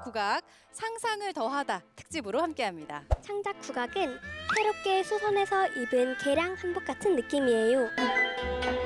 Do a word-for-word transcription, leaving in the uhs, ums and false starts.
국악 상상을 더하다 특집으로 함께합니다. 창작 국악은 새롭게 수선해서 입은 개량 한복 같은 느낌이에요.